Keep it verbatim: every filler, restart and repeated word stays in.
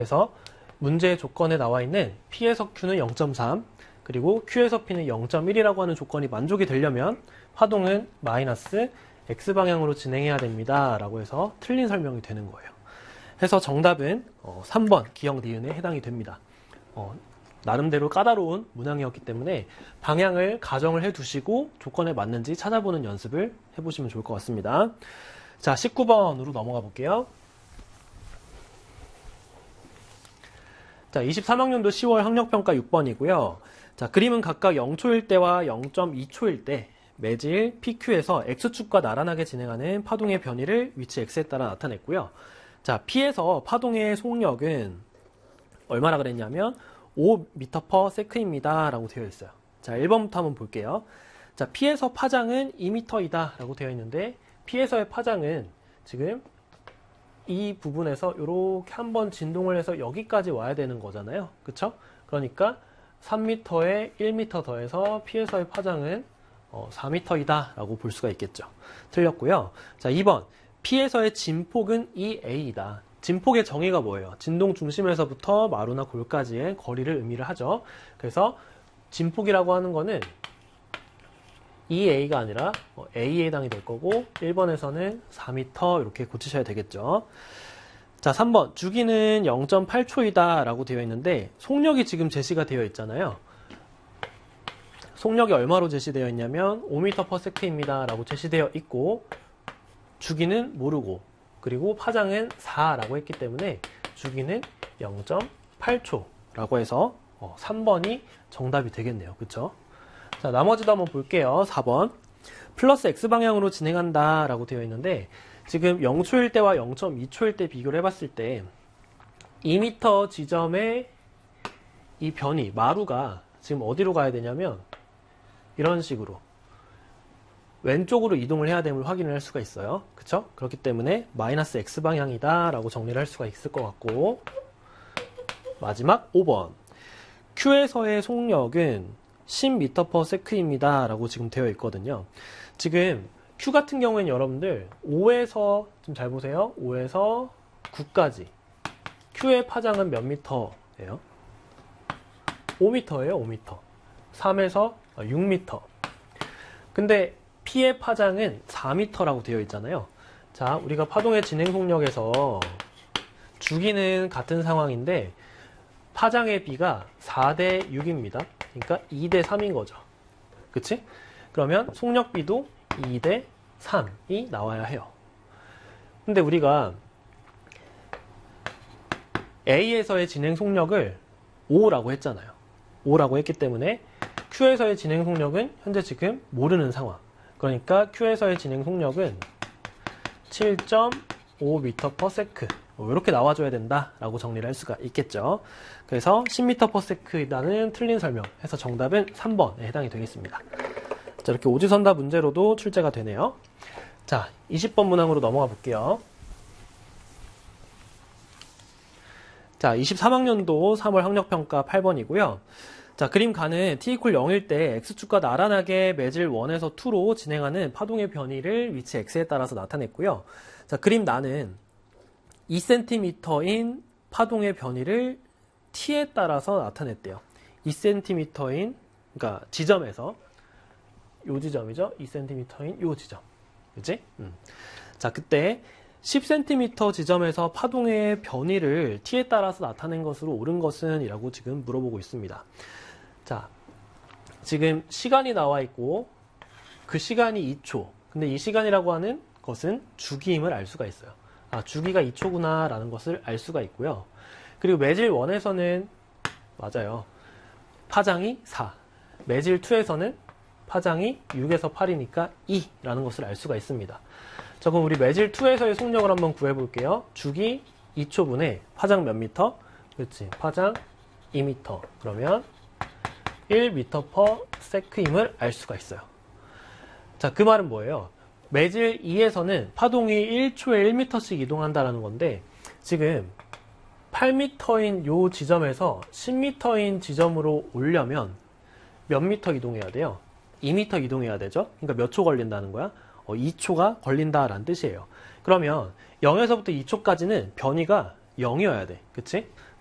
그래서 문제의 조건에 나와 있는 P에서 Q는 영 점 삼, 그리고 Q에서 P는 영 점 일이라고 하는 조건이 만족이 되려면 파동은 마이너스 X방향으로 진행해야 됩니다. 라고 해서 틀린 설명이 되는 거예요. 해서 정답은 어, 삼 번 기역 니은에 해당이 됩니다. 어, 나름대로 까다로운 문항이었기 때문에 방향을 가정을 해 두시고 조건에 맞는지 찾아보는 연습을 해보시면 좋을 것 같습니다. 자, 십구 번으로 넘어가 볼게요. 자, 이십삼 학년도 시월 학력평가 육 번이고요. 자, 그림은 각각 영 초일 때와 영 점 이 초일 때 매질 피큐에서 X축과 나란하게 진행하는 파동의 변이를 위치 X에 따라 나타냈고요. 자, P에서 파동의 속력은 얼마나 그랬냐면 오 미터 퍼 세컨드입니다. 라고 되어 있어요. 자, 일 번부터 한번 볼게요. 자, P에서 파장은 이 미터이다. 라고 되어 있는데 P에서의 파장은 지금 이 부분에서 이렇게 한번 진동을 해서 여기까지 와야 되는 거잖아요. 그쵸? 그러니까 삼 미터에 일 미터 더해서 P에서의 파장은 어, 사 미터이다. 라고 볼 수가 있겠죠. 틀렸고요. 자, 이 번. P에서의 진폭은 이 에이이다. 진폭의 정의가 뭐예요? 진동 중심에서부터 마루나 골까지의 거리를 의미를 하죠. 그래서 진폭이라고 하는 거는 이 에이가 아니라 A에 해당이 될 거고 일 번에서는 사 미터 이렇게 고치셔야 되겠죠. 자, 삼 번. 주기는 영 점 팔 초이다 라고 되어 있는데 속력이 지금 제시가 되어 있잖아요. 속력이 얼마로 제시되어 있냐면 오 미터 퍼 세컨드입니다 라고 제시되어 있고 주기는 모르고 그리고 파장은 사라고 했기 때문에 주기는 영 점 팔 초라고 해서 어, 삼 번이 정답이 되겠네요. 그쵸? 자, 나머지도 한번 볼게요. 사 번. 플러스 X방향으로 진행한다 라고 되어 있는데 지금 영 초일 때와 영 점 이 초일 때 비교를 해봤을 때 이 미터 지점의 이 변이, 마루가 지금 어디로 가야 되냐면 이런 식으로 왼쪽으로 이동을 해야 됨을 확인을 할 수가 있어요. 그쵸? 그렇기 때문에 마이너스 X방향이다 라고 정리를 할 수가 있을 것 같고 마지막 오 번. Q에서의 속력은 십 미터 퍼 세컨드입니다 라고 지금 되어 있거든요. 지금 Q 같은 경우에는 여러분들 오에서 좀 잘 보세요. 오에서 구까지 Q의 파장은 몇 미터예요? 오 미터예요. 오 미터. 삼에서 육 미터. 근데 P의 파장은 사 미터라고 되어 있잖아요. 자, 우리가 파동의 진행 속력에서 주기는 같은 상황인데 파장의 비가 사 대 육입니다. 그러니까 이 대 삼인 거죠. 그치? 그러면 속력비도 이 대 삼이 나와야 해요. 근데 우리가 A에서의 진행 속력을 오라고 했잖아요. 오라고 했기 때문에 Q에서의 진행 속력은 현재 지금 모르는 상황. 그러니까 Q에서의 진행 속력은 칠 점 오 미터 퍼 세컨드 이렇게 나와줘야 된다라고 정리를 할 수가 있겠죠. 그래서 십 미터 퍼 세컨드라는 틀린 설명 해서 정답은 삼 번에 해당이 되겠습니다. 자, 이렇게 오지선다 문제로도 출제가 되네요. 자, 이십 번 문항으로 넘어가 볼게요. 자, 이십삼 학년도 삼월 학력평가 팔 번이고요. 자, 그림 가는 t 이퀄 영일 때 X축과 나란하게 매질 일에서 이로 진행하는 파동의 변이를 위치 X에 따라서 나타냈고요. 자, 그림 나는 이 센티미터인 파동의 변이를 T에 따라서 나타냈대요. 이 센티미터인, 그러니까 지점에서, 요 지점이죠. 이 센티미터인 요 지점. 그치? 음. 자, 그때 십 센티미터 지점에서 파동의 변이를 T에 따라서 나타낸 것으로 옳은 것은? 이라고 지금 물어보고 있습니다. 자, 지금 시간이 나와 있고 그 시간이 이 초. 근데 이 시간이라고 하는 것은 주기임을 알 수가 있어요. 아, 주기가 이 초구나 라는 것을 알 수가 있고요. 그리고 매질 일에서는 맞아요. 파장이 사. 매질 이에서는 파장이 육에서 팔이니까 이라는 것을 알 수가 있습니다. 자, 그럼 우리 매질 이에서의 속력을 한번 구해볼게요. 주기 이 초분에 파장 몇 미터? 그렇지. 파장 이 미터. 그러면 일 미터 퍼 세컨드임을 알 수가 있어요. 자, 그 말은 뭐예요? 매질 이에서는 파동이 일 초에 일 미터씩 이동한다는 건데 지금 팔 미터인 요 지점에서 십 미터인 지점으로 오려면 몇 미터 이동해야 돼요? 이 미터 이동해야 되죠? 그러니까 몇 초 걸린다는 거야? 어, 이 초가 걸린다라는 뜻이에요. 그러면 영에서부터 이 초까지는 변이가 영이어야 돼. 그치?